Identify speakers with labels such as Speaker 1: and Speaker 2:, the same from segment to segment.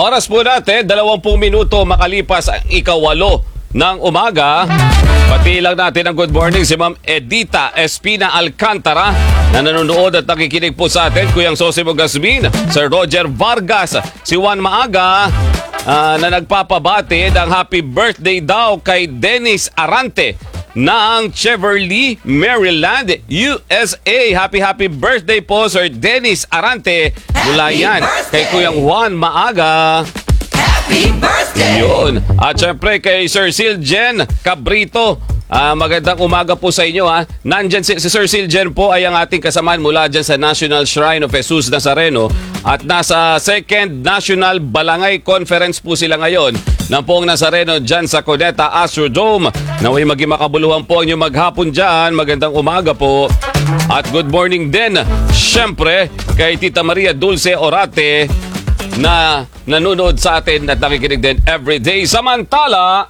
Speaker 1: Oras po natin, 20 minuto makalipas ang ikawalo ng umaga. Pati lang natin ang good morning si Ma'am Edita Espina Alcantara na nanonood at nakikinig po sa atin. Kuyang Sosimo Gasmin, Sir Roger Vargas, si Juan Maaga na nagpapabati ng happy birthday daw kay Dennis Arante ng Cheverly, Maryland, USA. Happy birthday po, Sir Dennis Arante. Mula yan kay Kuyang Juan Maaga.
Speaker 2: Happy birthday!
Speaker 1: Yun. At syempre kay Sir Siljen Cabrito. Magandang umaga po sa inyo. Nandyan si Sir Siljen po ay ang ating kasamaan mula dyan sa National Shrine of Jesus Nazareno. At nasa Second National Balangay Conference po sila ngayon ng Poong Nazareno dyan sa Cuneta Astrodome. Naway maging makabuluhan po ang inyong maghapon dyan. Magandang umaga po. At good morning din, syempre, kay Tita Maria Dulce Orate na nanonood sa atin at nakikinig din everyday. Samantala,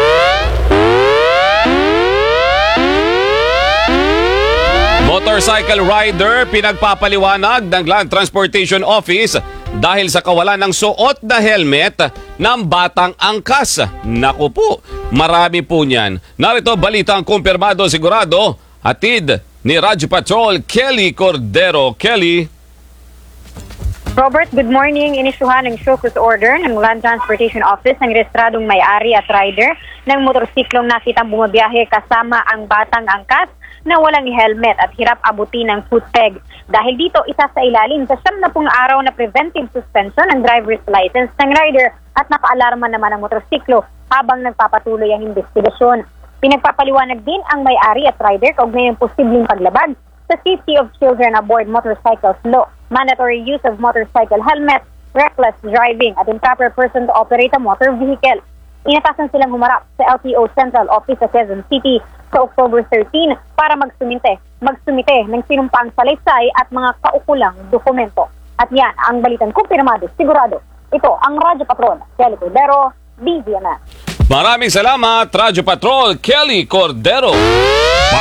Speaker 1: motorcycle rider pinagpapaliwanag ng Land Transportation Office dahil sa kawalan ng suot na helmet ng batang angkas. Naku po, marami po niyan. Narito balitang kumpirmado sigurado, hatid ni Radyo Patrol Kelly Cordero. Kelly.
Speaker 3: Robert, good morning. Inisyuhan ng show cause order ng Land Transportation Office ng rehistradong may-ari at rider ng motorsiklong nakitang bumabiyahe kasama ang batang angkas na walang helmet at hirap abutin ng foot peg. Dahil dito, isa sa ilalim sa 70 araw na preventive suspension ng driver's license ng rider at nakaalarma naman ang motorsiklo habang nagpapatuloy ang investigasyon. Pinagpapaliwanag din ang may-ari at rider kaugnay ng posibleng paglabag sa Safety of Children Aboard Motorcycles Law, mandatory use of motorcycle helmet, reckless driving at improper person to operate a motor vehicle. Inatasan silang humarap sa LTO Central Office sa Quezon City sa October 13 para magsumite ng sinumpang salaysay at mga kaukulang dokumento. At yan ang balitang kumpirmado, sigurado. Ito ang Radyo Patrol, Kelly Cordero, BZMS.
Speaker 1: Maraming salamat, Radyo Patrol Kelly Cordero.